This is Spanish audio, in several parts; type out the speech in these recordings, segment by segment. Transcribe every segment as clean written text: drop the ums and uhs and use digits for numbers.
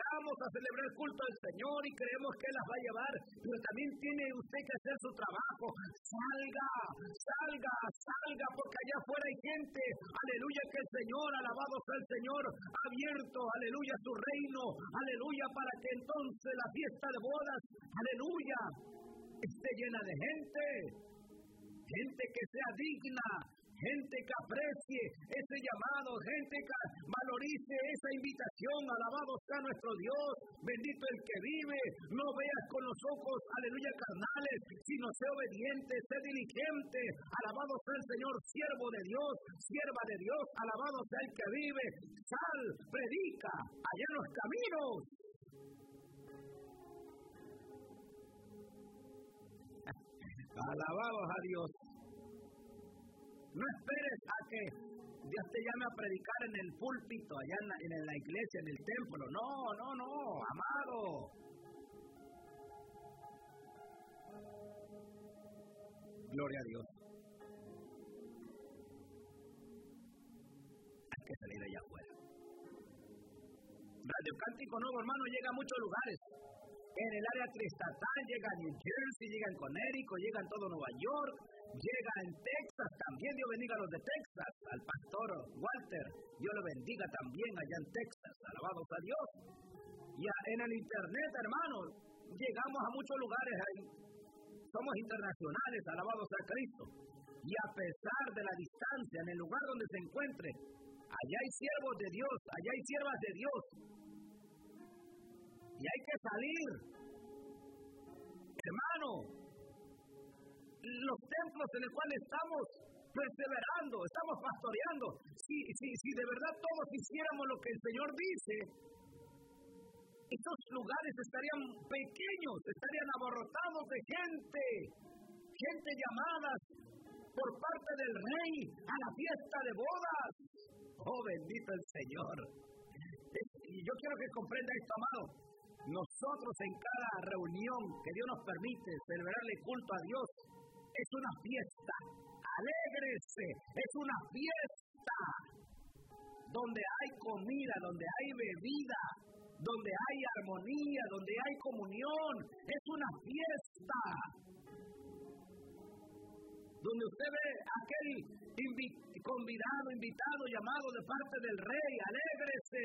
llegamos a celebrar el culto del Señor y creemos que Él las va a llevar, pero también tiene usted que hacer su trabajo. Salga, porque allá afuera hay gente, aleluya, que el Señor, alabado sea el Señor, ha abierto, aleluya, su reino, aleluya, para que entonces la fiesta de bodas, aleluya, esté llena de gente que sea digna, gente que aprecie ese llamado, gente que valorice esa invitación. Alabado sea nuestro Dios, bendito el que vive. No veas con los ojos, aleluya, carnales, sino sé obediente, sé diligente. Alabado sea el Señor, siervo de Dios, sierva de Dios. Alabado sea el que vive. Sal, predica allá en los caminos. Alabados a Dios. No esperes a que Dios te llame a predicar en el púlpito, allá en la iglesia, en el templo. No, amado. Gloria a Dios. Hay que salir allá afuera. Radio Cántico Nuevo, hermano, llega a muchos lugares. En el área triestatal, llega a New Jersey, llega en Connecticut, llega en todo Nueva York, llega en Texas también. Dios bendiga a los de Texas, al pastor Walter, Dios lo bendiga también allá en Texas, alabados a Dios. Y en el internet, hermano, llegamos a muchos lugares ahí. Somos internacionales, alabados a Cristo. Y a pesar de la distancia, en el lugar donde se encuentre, allá hay siervos de Dios, allá hay siervas de Dios. Y hay que salir, hermano. Los templos en los cuales estamos perseverando, estamos pastoreando, si de verdad todos hiciéramos lo que el Señor dice, estos lugares estarían pequeños, estarían abarrotados de gente llamadas por parte del Rey a la fiesta de bodas. Oh, bendito el Señor. Y yo quiero que comprenda esto, amado. Nosotros en cada reunión que Dios nos permite celebrarle culto a Dios, es una fiesta. Alégrese, es una fiesta donde hay comida, donde hay bebida, donde hay armonía, donde hay comunión. Es una fiesta donde usted ve aquel invitado llamado de parte del Rey. Alégrese.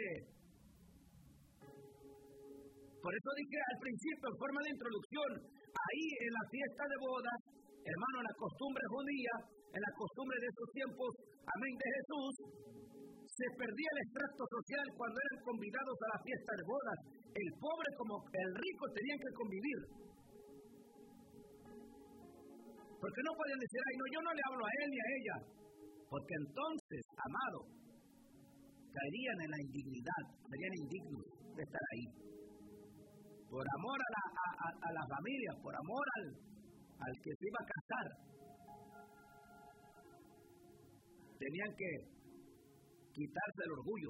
Por eso dije al principio, en forma de introducción, ahí en la fiesta de bodas, hermano, en la costumbre judía, en la costumbre de esos tiempos, amén, de Jesús, se perdía el extracto social cuando eran convidados a la fiesta de bodas. El pobre como el rico tenían que convivir. Porque no podían decir, ay, no, yo no le hablo a él ni a ella. Porque entonces, amado, caerían en la indignidad, serían indignos de estar ahí. Por amor a la familia, por amor al que se iba a casar, tenían que quitarse el orgullo.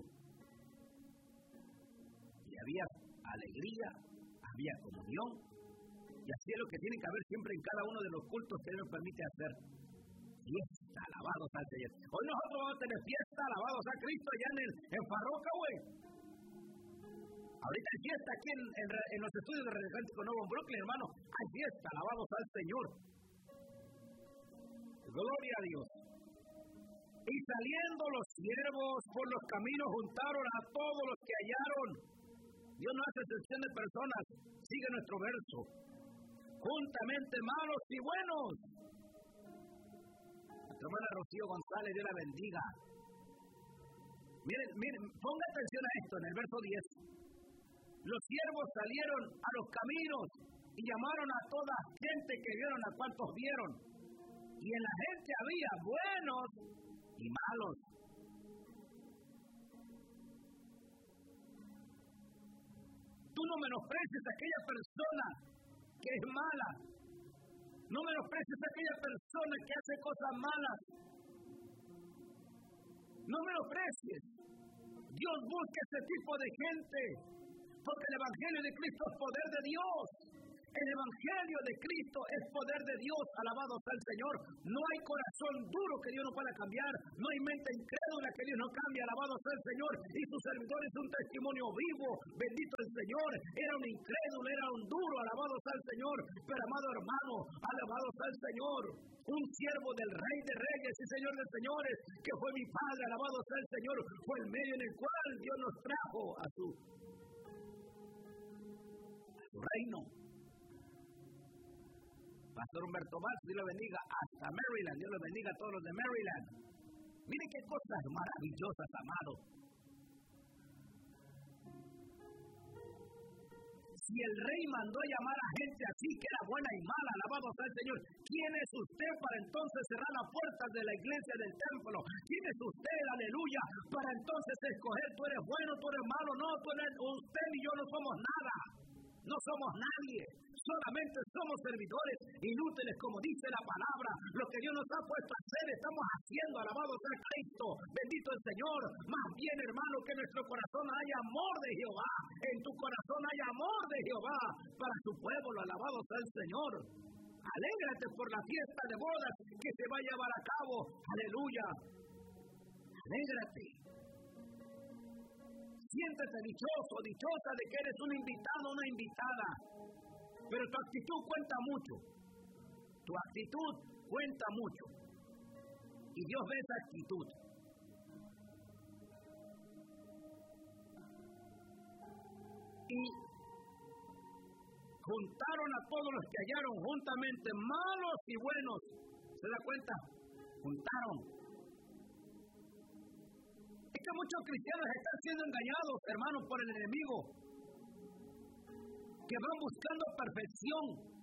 Y había alegría, había comunión, y así es lo que tiene que haber siempre en cada uno de los cultos que Él nos permite hacer. Fiesta, alabados al Señor. Hoy nosotros vamos a tener fiesta, alabados a Cristo, allá en Farroca, güey. Ahorita hay fiesta aquí en los estudios de Radio Cántico Nuevo en Brooklyn, hermano. Hay fiesta, alabados al Señor. Gloria a Dios. Y saliendo los siervos por los caminos, juntaron a todos los que hallaron. Dios no hace excepción de personas. Sigue nuestro verso. Juntamente malos y buenos. Nuestra hermana Rocío González, Dios la bendiga. Miren, ponga atención a esto en el verso 10. Los siervos salieron a los caminos y llamaron a toda gente que vieron, a cuantos vieron. Y en la gente había buenos y malos. Tú no menosprecies a aquella persona que es mala. No menosprecies a aquella persona que hace cosas malas. No menosprecies. Dios busca ese tipo de gente. Porque el Evangelio de Cristo es poder de Dios. El evangelio de Cristo es poder de Dios, alabado sea el Señor. No hay corazón duro que Dios no pueda cambiar, no hay mente incrédula que Dios no cambie, alabado sea el Señor. Y su servidor es un testimonio vivo, bendito el Señor. Era un incrédulo, era un duro, alabado sea el Señor. Pero amado hermano, alabado sea el Señor. Un siervo del Rey de Reyes y Señor de Señores, que fue mi Padre, alabado sea el Señor, fue el medio en el cual Dios nos trajo a su reino. Pastor Humberto Vaz, Dios lo bendiga, hasta Maryland, Dios lo bendiga a todos los de Maryland. Mire qué cosas maravillosas, amado. Si el rey mandó a llamar a gente así, que era buena y mala, alabado sea el Señor, ¿quién es usted para entonces cerrar las puertas de la iglesia del templo? ¿Quién es usted, aleluya, para entonces escoger, tú eres bueno, tú eres malo? No, usted y yo no somos nada, no somos nadie. Solamente somos servidores inútiles, como dice la palabra. Lo que Dios nos ha puesto a hacer, estamos haciendo, alabado sea Cristo, bendito el Señor. Más bien, hermano, que en nuestro corazón haya amor de Jehová, en tu corazón haya amor de Jehová para su pueblo, alabado sea el Señor. Alégrate por la fiesta de bodas que se va a llevar a cabo, aleluya. Alégrate. Siéntete dichoso, dichosa de que eres un invitado, una invitada. Pero tu actitud cuenta mucho. Tu actitud cuenta mucho. Y Dios ve esa actitud. Y juntaron a todos los que hallaron juntamente, malos y buenos. ¿Se da cuenta? Juntaron. Es que muchos cristianos están siendo engañados, hermanos, por el enemigo, que van buscando perfección.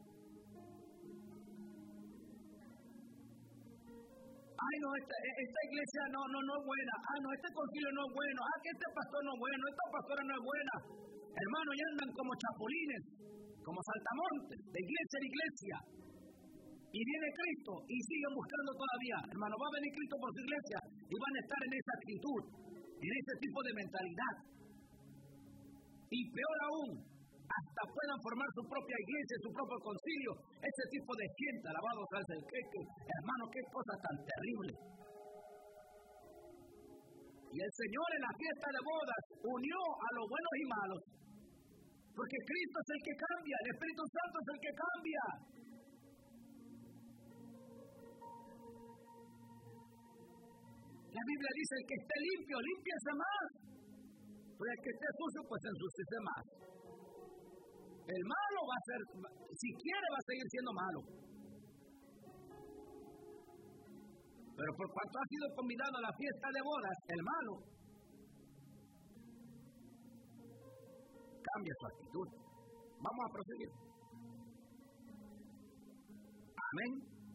Ay, no, esta iglesia no es buena. Ah, no, este concilio no es bueno. Ah, que este pastor no es bueno, esta pastora no es buena. Hermano, ya andan como chapulines, como saltamontes, de iglesia en iglesia. Y viene Cristo y siguen buscando todavía. Hermano, va a venir Cristo por su iglesia y van a estar en esa actitud, en ese tipo de mentalidad. Y peor aún, hasta puedan formar su propia iglesia, su propio concilio, ese tipo de gente, alabado sea el Señor. Hermano, qué cosa tan terrible. Y el Señor en la fiesta de bodas unió a los buenos y malos, porque Cristo es el que cambia, el Espíritu Santo es el que cambia. La Biblia dice, el que esté limpio, límpiese más. Pero el que esté sucio, pues ensúciese más. El malo va a ser, si quiere va a seguir siendo malo. Pero por cuanto ha sido convidado a la fiesta de bodas, el malo cambia su actitud. Vamos a proseguir. Amén.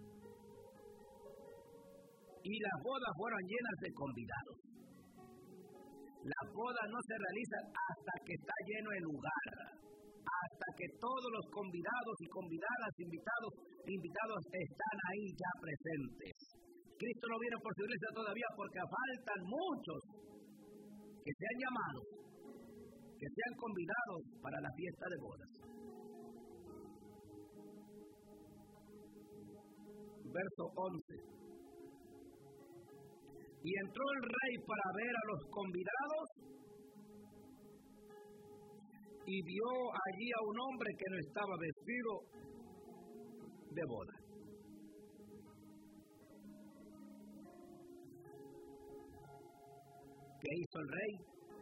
Y las bodas fueron llenas de convidados. Las bodas no se realizan hasta que está lleno el lugar, hasta que todos los convidados y convidadas, invitados están ahí ya presentes. Cristo no viene por su iglesia todavía porque faltan muchos que sean llamados, que sean convidados para la fiesta de bodas. Verso 11. Y entró el rey para ver a los convidados y vio allí a un hombre que no estaba vestido de boda. ¿Qué hizo el rey?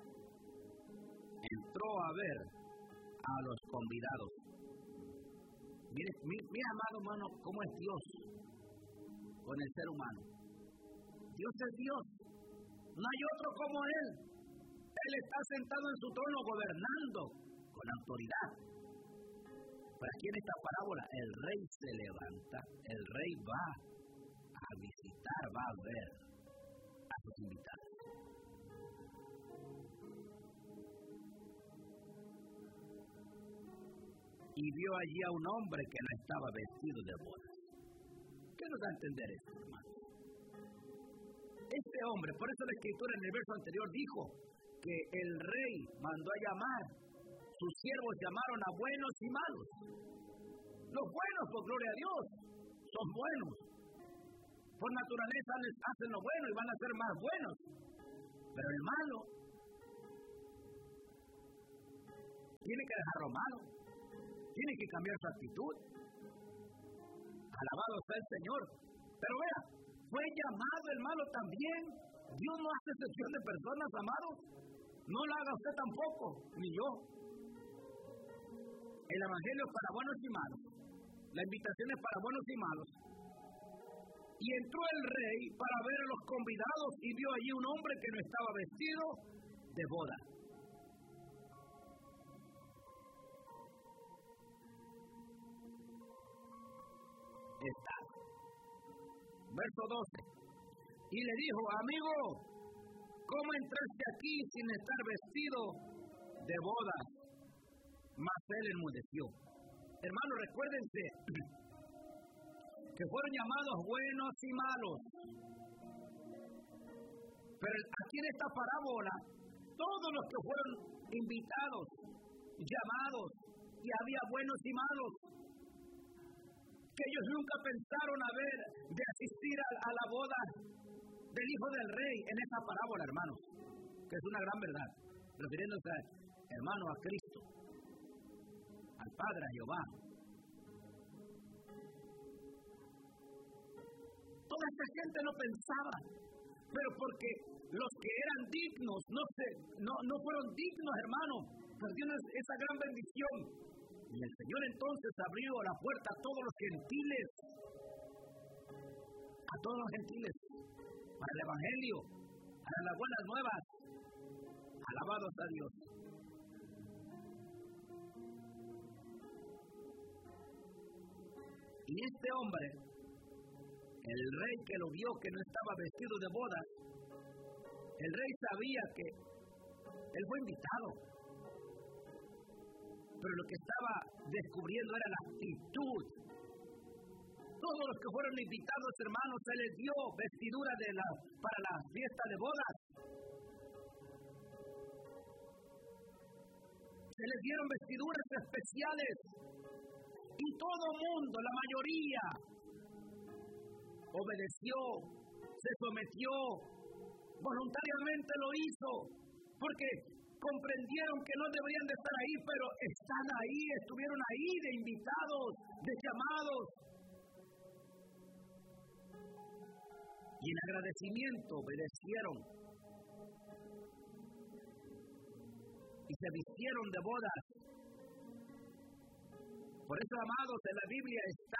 Entró a ver a los convidados. Mire, amado hermano, cómo es Dios con el ser humano. Dios es Dios, no hay otro como Él. Él está sentado en su trono gobernando con autoridad. Pero aquí en esta parábola el rey se levanta, el rey va a visitar, va a ver a sus invitados. Y vio allí a un hombre que no estaba vestido de bodas. ¿Qué nos da a entender esto, hermano? Este hombre, por eso la escritura en el verso anterior dijo que el rey mandó a llamar, sus siervos llamaron a buenos y malos. Los buenos, por gloria a Dios, son buenos. Por naturaleza les hacen lo bueno y van a ser más buenos. Pero el malo tiene que dejar lo malo. Tiene que cambiar su actitud. Alabado sea el Señor. Pero vea, fue llamado el malo también. Dios no hace excepción de personas, amados. No lo haga usted tampoco, ni yo. El evangelio es para buenos y malos. La invitación es para buenos y malos. Y entró el rey para ver a los convidados y vio allí un hombre que no estaba vestido de boda. Está. Verso 12. Y le dijo, amigo, ¿cómo entraste aquí sin estar vestido de boda? Mas él enmudeció. Hermanos, recuérdense que fueron llamados buenos y malos. Pero aquí en esta parábola, todos los que fueron invitados, llamados, y había buenos y malos, que ellos nunca pensaron de asistir a la boda del hijo del rey en esa parábola, hermanos, que es una gran verdad, refiriéndose, hermano, a Cristo, al Padre, a Jehová. Toda esta gente no pensaba, pero porque los que eran dignos no fueron dignos, hermano, perdieron esa gran bendición. Y el Señor entonces abrió la puerta a todos los gentiles, para el Evangelio, para las buenas nuevas. Alabados a Dios. Y este hombre, el rey que lo vio que no estaba vestido de boda, el rey sabía que él fue invitado, pero lo que estaba descubriendo era la actitud. Todos los que fueron invitados, hermanos, se les dio vestidura para la fiesta de bodas. Se les dieron vestiduras especiales. Y todo mundo, la mayoría, obedeció, se sometió, voluntariamente lo hizo, porque comprendieron que no deberían de estar ahí, pero están ahí, estuvieron ahí de invitados, de llamados. Y en agradecimiento obedecieron. Y se vistieron de bodas. Por eso, amados, en la Biblia está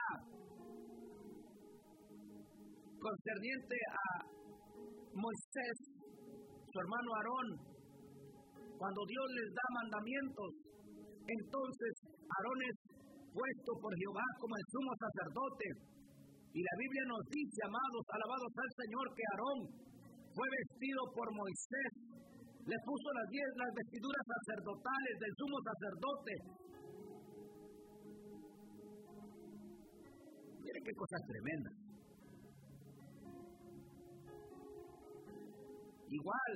concerniente a Moisés, su hermano Aarón, cuando Dios les da mandamientos, entonces Aarón es puesto por Jehová como el sumo sacerdote. Y la Biblia nos dice, amados, alabados al Señor, que Aarón fue vestido por Moisés. Le puso las vestiduras sacerdotales del sumo sacerdote. Miren qué cosas tremendas. Igual,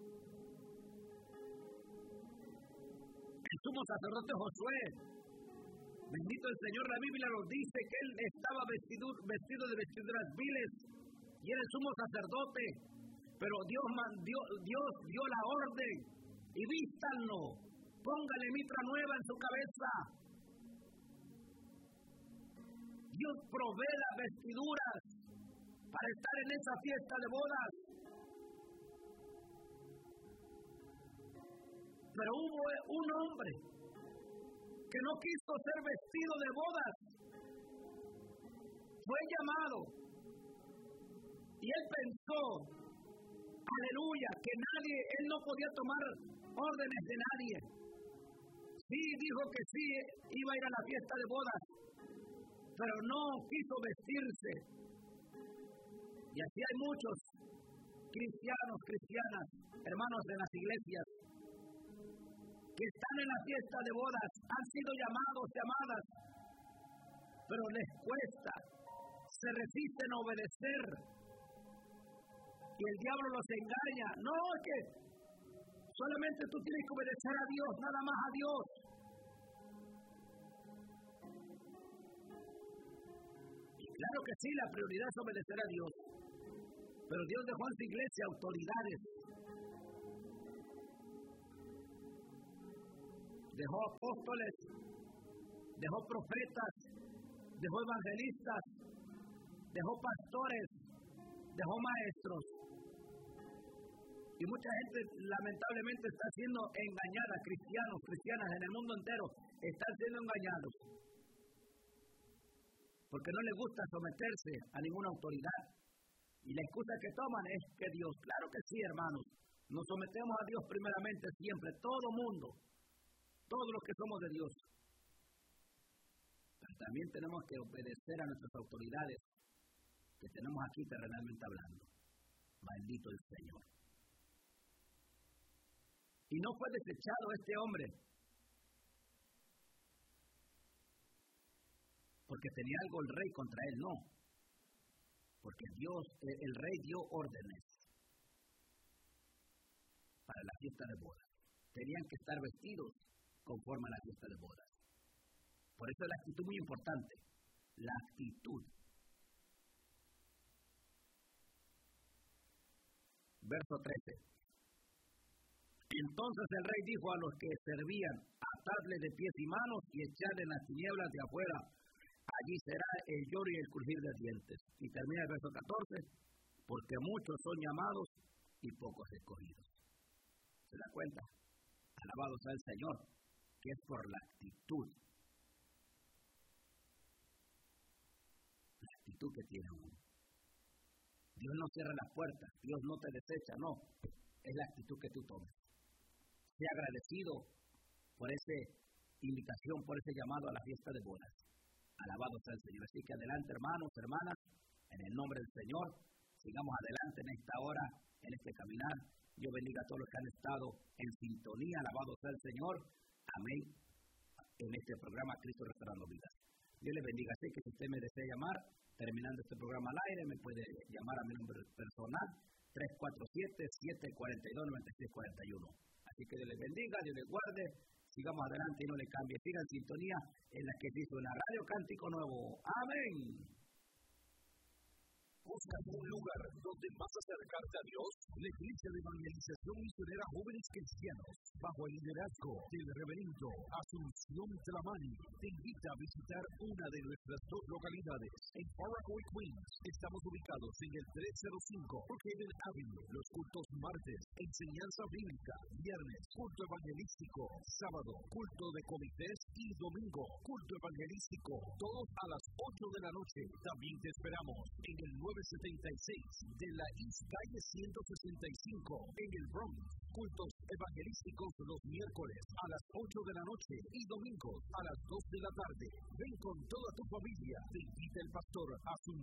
el sumo sacerdote Josué, bendito el Señor, la Biblia nos dice que él estaba vestido de vestiduras viles y era el sumo sacerdote, pero Dios dio la orden y vístanlo, póngale mitra nueva en su cabeza. Dios provee las vestiduras para estar en esa fiesta de bodas. Pero hubo un hombre que no quiso ser vestido de bodas. Fue llamado. Y él pensó, aleluya, que él no podía tomar órdenes de nadie. Sí, dijo que sí, iba a ir a la fiesta de bodas, pero no quiso vestirse. Y así hay muchos cristianas, hermanos de las iglesias, que están en la fiesta de bodas, han sido llamadas, pero les cuesta, se resisten a obedecer, y el diablo los engaña. No, es que solamente tú tienes que obedecer a Dios, nada más a Dios. Claro que sí, la prioridad es obedecer a Dios. Pero Dios dejó en su iglesia autoridades. Dejó apóstoles, dejó profetas, dejó evangelistas, dejó pastores, dejó maestros. Y mucha gente lamentablemente está siendo engañada, cristianos, cristianas en el mundo entero están siendo engañados. Porque no les gusta someterse a ninguna autoridad. Y la excusa que toman es que Dios, claro que sí, hermanos, nos sometemos a Dios primeramente siempre, todo mundo, todos los que somos de Dios. Pero también tenemos que obedecer a nuestras autoridades que tenemos aquí terrenalmente hablando. Bendito el Señor. Y no fue desechado este hombre porque tenía algo el rey contra él, no. Porque Dios, el rey dio órdenes para la fiesta de bodas. Tenían que estar vestidos conforme a la fiesta de bodas. Por eso la actitud muy importante. La actitud. Verso 13. Entonces el rey dijo a los que servían, atadle de pies y manos y echadle en las tinieblas de afuera. Allí será el lloro y el crujir de dientes. Y termina el verso 14. Porque muchos son llamados y pocos escogidos. ¿Se da cuenta? Alabado sea el Señor, que es por la actitud. La actitud que tiene uno. Dios no cierra las puertas, Dios no te desecha, no. Es la actitud que tú tomes. Sea agradecido por esa invitación, por ese llamado a la fiesta de bodas. Alabado sea el Señor. Así que adelante, hermanos, hermanas, en el nombre del Señor, sigamos adelante en esta hora, en este caminar. Dios bendiga a todos los que han estado en sintonía. Alabado sea el Señor. Amén. En este programa Cristo Restaurando Vidas. Dios les bendiga. Así que si usted me desea llamar, terminando este programa al aire, me puede llamar a mi número personal, 347-742-9641. Así que Dios les bendiga, Dios les guarde. Sigamos adelante y no le cambie. Siga en sintonía en la que hizo una Radio Cántico Nuevo. Amén. ¿Buscas un lugar donde vas a acercarte a Dios? La Iglesia de Evangelización Misionera Jóvenes Cristianos, bajo el liderazgo del reverendo Asunción Tlamani, te invita a visitar una de nuestras dos localidades. En Paraguay, Queens, estamos ubicados en el 305 Brookhaven Avenue. Los cultos martes, enseñanza bíblica; viernes, culto evangelístico; sábado, culto de comités; y domingo, culto evangelístico, todos a las 8 de la noche. También te esperamos en el 976 de la East Calle 165 en el Bronx. Cultos evangelísticos los miércoles a las 8 de la noche y domingos a las 2 de la tarde. Ven con toda tu familia. Te invita el pastor Asunción